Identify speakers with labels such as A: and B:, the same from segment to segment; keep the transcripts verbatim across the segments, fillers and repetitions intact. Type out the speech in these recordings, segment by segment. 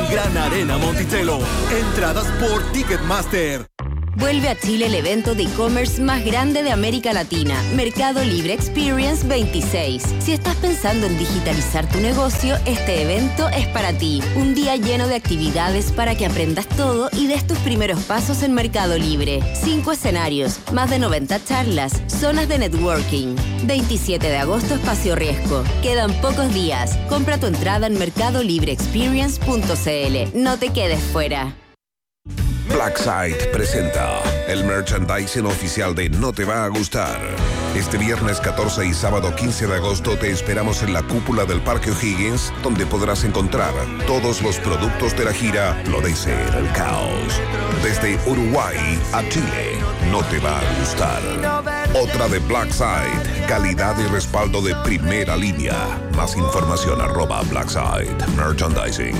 A: Gran Arena Monticello. Entradas por Ticketmaster.
B: Vuelve a Chile el evento de e-commerce más grande de América Latina, Mercado Libre Experience veintiséis. Si estás pensando en digitalizar tu negocio, este evento es para ti. Un día lleno de actividades para que aprendas todo y des tus primeros pasos en Mercado Libre. Cinco escenarios, más de noventa charlas, zonas de networking. veintisiete de agosto, Espacio Riesgo. Quedan pocos días. Compra tu entrada en mercado libre experience punto c l. No te quedes fuera.
C: Blackside presenta el merchandising oficial de No Te Va a Gustar. Este viernes catorce y sábado quince de agosto te esperamos en la cúpula del Parque O'Higgins, donde podrás encontrar todos los productos de la gira Florecer el Caos. Desde Uruguay a Chile, No Te Va a Gustar. Otra de Blackside, calidad y respaldo de primera línea. Más información arroba Blackside Merchandising.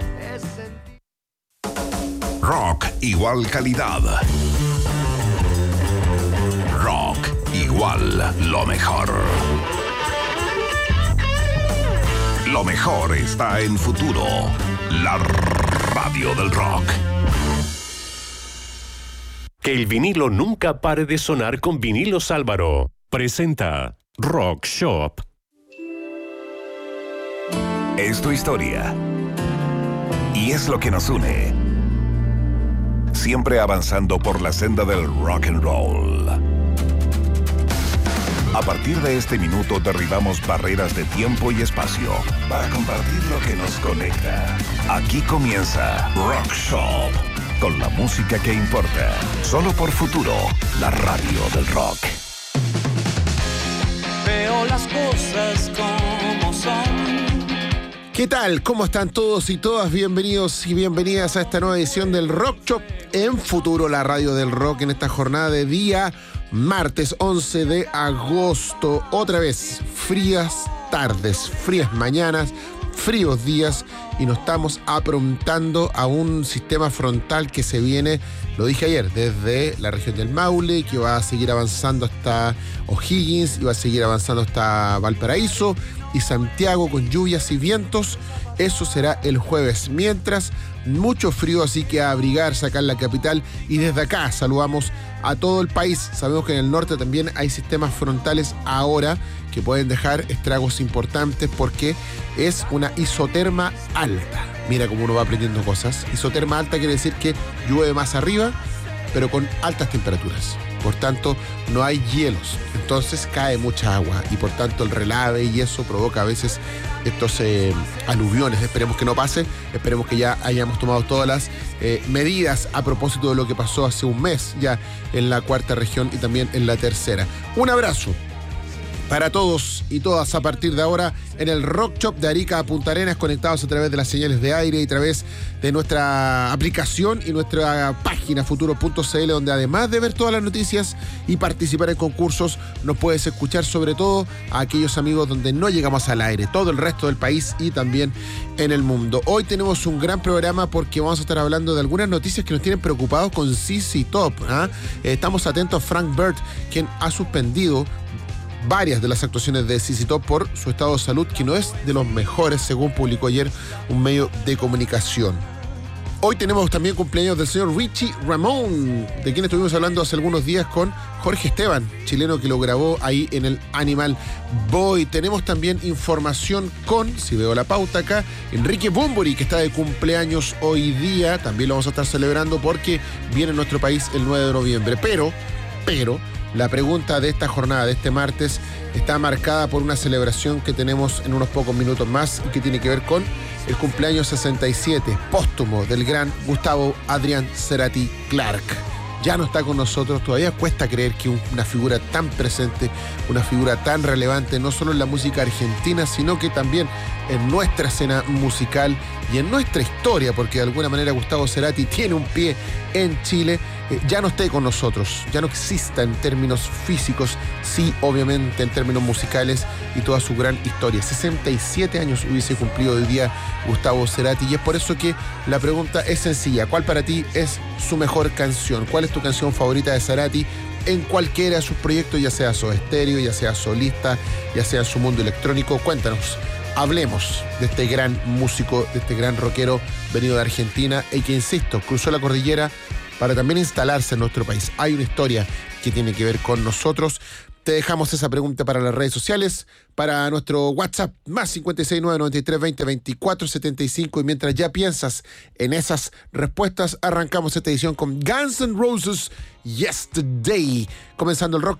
C: Rock igual calidad. Rock igual lo mejor. Lo mejor está en Futuro, la radio del rock.
D: Que el vinilo nunca pare de sonar con Vinilos Álvaro. Presenta Rock Shop.
C: Es tu historia. Y es lo que nos une. Siempre avanzando por la senda del rock and roll. A partir de este minuto derribamos barreras de tiempo y espacio para compartir lo que nos conecta. Aquí comienza Rock Shop, con la música que importa. Solo por Futuro, la radio del rock.
E: Veo las cosas como son.
F: ¿Qué tal? ¿Cómo están todos y todas? Bienvenidos y bienvenidas a esta nueva edición del Rock Shop en Futuro, la radio del rock, en esta jornada de día martes once de agosto. Otra vez, frías tardes, frías mañanas, fríos días, y nos estamos aprontando a un sistema frontal que se viene, lo dije ayer, desde la región del Maule, que va a seguir avanzando hasta O'Higgins y va a seguir avanzando hasta Valparaíso y Santiago, con lluvias y vientos. Eso será el jueves. Mientras, mucho frío, así que a abrigarse acá en la capital. Y desde acá saludamos a todo el país. Sabemos que en el norte también hay sistemas frontales ahora que pueden dejar estragos importantes, porque es una isoterma alta. Mira cómo uno va aprendiendo cosas. Isoterma alta quiere decir que llueve más arriba, pero con altas temperaturas. Por tanto, no hay hielos, entonces cae mucha agua y por tanto el relave y eso provoca a veces estos eh, aluviones. Esperemos que no pase, esperemos que ya hayamos tomado todas las eh, medidas a propósito de lo que pasó hace un mes ya en la cuarta región y también en la tercera. Un abrazo para todos y todas a partir de ahora en el Rock Shop de Arica a Punta Arenas, conectados a través de las señales de aire y a través de nuestra aplicación y nuestra página futuro punto c l, donde además de ver todas las noticias y participar en concursos, nos puedes escuchar, sobre todo a aquellos amigos donde no llegamos al aire, todo el resto del país y también en el mundo. Hoy tenemos un gran programa porque vamos a estar hablando de algunas noticias que nos tienen preocupados con Z Z Top. ¿eh? Estamos atentos a Frank Bird, quien ha suspendido varias de las actuaciones de Z Z Top por su estado de salud, que no es de los mejores, según publicó ayer un medio de comunicación. Hoy tenemos también cumpleaños del señor Richie Ramón, de quien estuvimos hablando hace algunos días con Jorge Esteban, chileno, que lo grabó ahí en el Animal Boy. Tenemos también información con, si veo la pauta acá, Enrique Bunbury, que está de cumpleaños hoy día. También lo vamos a estar celebrando porque viene a nuestro país el nueve de noviembre. Pero, pero... la pregunta de esta jornada, de este martes, está marcada por una celebración que tenemos en unos pocos minutos más y que tiene que ver con el cumpleaños sesenta y siete póstumo del gran Gustavo Adrián Cerati Clark. Ya no está con nosotros, todavía cuesta creer que una figura tan presente, una figura tan relevante, no solo en la música argentina, sino que también en nuestra escena musical y en nuestra historia, porque de alguna manera Gustavo Cerati tiene un pie en Chile, eh, ya no esté con nosotros, ya no exista en términos físicos, sí, obviamente en términos musicales y toda su gran historia. sesenta y siete años hubiese cumplido hoy día Gustavo Cerati, y es por eso que la pregunta es sencilla: ¿cuál para ti es su mejor canción? ¿Cuál es tu canción favorita de Cerati en cualquiera de sus proyectos, ya sea Soda Stereo, ya sea solista, ya sea en su mundo electrónico? Cuéntanos hablemos de este gran músico, de este gran rockero venido de Argentina y que, insisto, cruzó la cordillera para también instalarse en nuestro país. Hay una historia que tiene que ver con nosotros. Te dejamos esa pregunta para las redes sociales, para nuestro WhatsApp, más cinco seis nueve, nueve tres dos cero, veinticuatro setenta y cinco. Y mientras ya piensas en esas respuestas, arrancamos esta edición con Guns N' Roses, Yesterday. Comenzando el rock